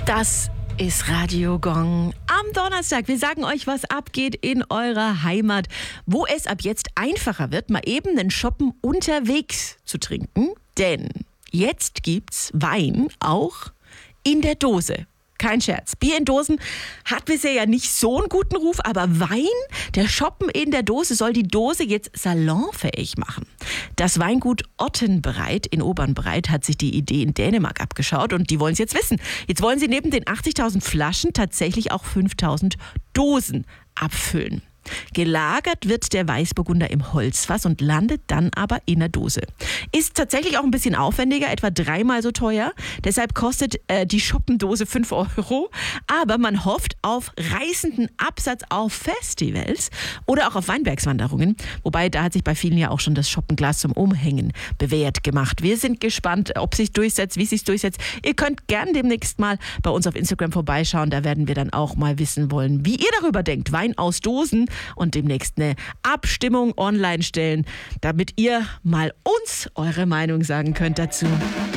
Das ist Radio Gong am Donnerstag. Wir sagen euch, was abgeht in eurer Heimat, wo es ab jetzt einfacher wird, mal eben einen Shoppen unterwegs zu trinken. Denn jetzt gibt's Wein auch in der Dose. Kein Scherz. Bier in Dosen hat bisher ja nicht so einen guten Ruf, aber Wein, der Shoppen in der Dose, soll die Dose jetzt salonfähig machen. Das Weingut Ottenbreit in Obernbreit hat sich die Idee in Dänemark abgeschaut und die wollen es jetzt wissen. Jetzt wollen sie neben den 80.000 Flaschen tatsächlich auch 5.000 Dosen abfüllen. Gelagert wird der Weißburgunder im Holzfass und landet dann aber in der Dose. Ist tatsächlich auch ein bisschen aufwendiger, etwa 3-mal so teuer. Deshalb kostet die Shoppendose 5 €. Aber man hofft auf reißenden Absatz auf Festivals oder auch auf Weinbergswanderungen. Wobei, da hat sich bei vielen ja auch schon das Shoppenglas zum Umhängen bewährt gemacht. Wir sind gespannt, ob sich durchsetzt, wie sich durchsetzt. Ihr könnt gern demnächst mal bei uns auf Instagram vorbeischauen. Da werden wir dann auch mal wissen wollen, wie ihr darüber denkt. Wein aus Dosen. Und demnächst eine Abstimmung online stellen, damit ihr mal uns eure Meinung sagen könnt dazu.